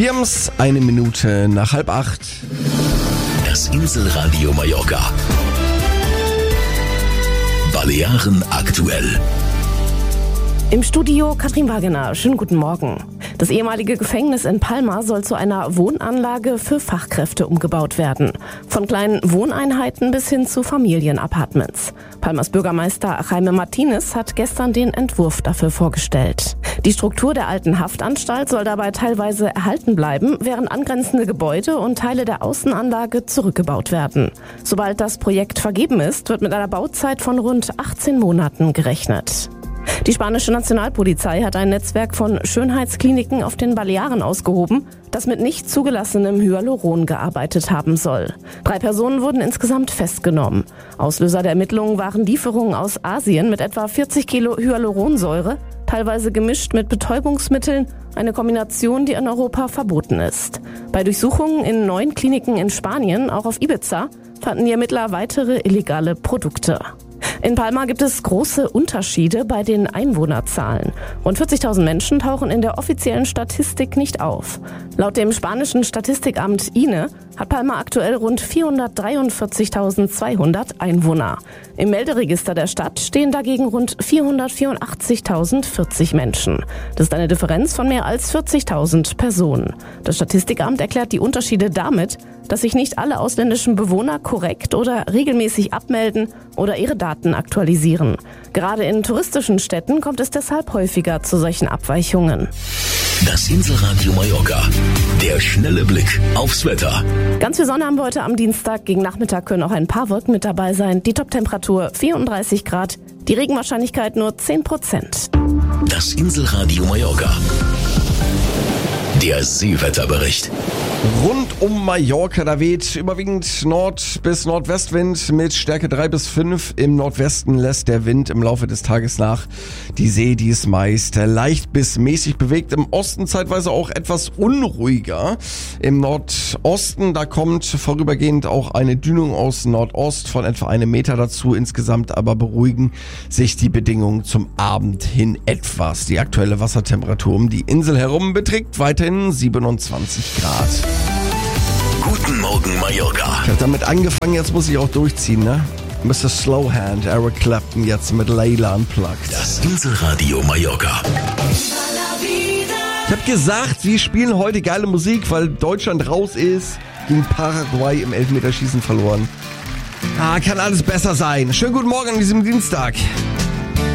Wir haben's 1 Minute nach 7:30. Das Inselradio Mallorca. Balearen aktuell. Im Studio Katrin Wagener. Schönen guten Morgen. Das ehemalige Gefängnis in Palma soll zu einer Wohnanlage für Fachkräfte umgebaut werden. Von kleinen Wohneinheiten bis hin zu Familienapartments. Palmas Bürgermeister Jaime Martinez hat gestern den Entwurf dafür vorgestellt. Die Struktur der alten Haftanstalt soll dabei teilweise erhalten bleiben, während angrenzende Gebäude und Teile der Außenanlage zurückgebaut werden. Sobald das Projekt vergeben ist, wird mit einer Bauzeit von rund 18 Monaten gerechnet. Die spanische Nationalpolizei hat ein Netzwerk von Schönheitskliniken auf den Balearen ausgehoben, das mit nicht zugelassenem Hyaluron gearbeitet haben soll. 3 Personen wurden insgesamt festgenommen. Auslöser der Ermittlungen waren Lieferungen aus Asien mit etwa 40 Kilo Hyaluronsäure, teilweise gemischt mit Betäubungsmitteln, eine Kombination, die in Europa verboten ist. Bei Durchsuchungen in 9 Kliniken in Spanien, auch auf Ibiza, fanden die Ermittler weitere illegale Produkte. In Palma gibt es große Unterschiede bei den Einwohnerzahlen. Rund 40.000 Menschen tauchen in der offiziellen Statistik nicht auf. Laut dem spanischen Statistikamt INE hat Palma aktuell rund 443.200 Einwohner. Im Melderegister der Stadt stehen dagegen rund 484.040 Menschen. Das ist eine Differenz von mehr als 40.000 Personen. Das Statistikamt erklärt die Unterschiede damit, dass sich nicht alle ausländischen Bewohner korrekt oder regelmäßig abmelden oder ihre Daten aktualisieren. Gerade in touristischen Städten kommt es deshalb häufiger zu solchen Abweichungen. Das Inselradio Mallorca. Der schnelle Blick aufs Wetter. Ganz viel Sonne haben wir heute am Dienstag. Gegen Nachmittag können auch ein paar Wolken mit dabei sein. Die Toptemperatur 34 Grad. Die Regenwahrscheinlichkeit nur 10%. Das Inselradio Mallorca. Der Seewetterbericht. Rund um Mallorca, da weht überwiegend Nord- bis Nordwestwind mit Stärke 3 bis 5. Im Nordwesten lässt der Wind im Laufe des Tages nach. Die See, die ist meist leicht bis mäßig bewegt. Im Osten zeitweise auch etwas unruhiger. Im Nordosten, da kommt vorübergehend auch eine Dünung aus Nordost von etwa 1 Meter dazu. Insgesamt aber beruhigen sich die Bedingungen zum Abend hin etwas. Die aktuelle Wassertemperatur um die Insel herum beträgt weiterhin 27 Grad. Guten Morgen, Mallorca. Ich habe damit angefangen, jetzt muss ich auch durchziehen, ne? Mr. Slowhand, Eric Clapton jetzt mit Layla Unplugged. Das Inselradio Mallorca. Ich habe gesagt, wir spielen heute geile Musik, weil Deutschland raus ist, gegen Paraguay im Elfmeterschießen verloren. Kann alles besser sein. Schönen guten Morgen an diesem Dienstag.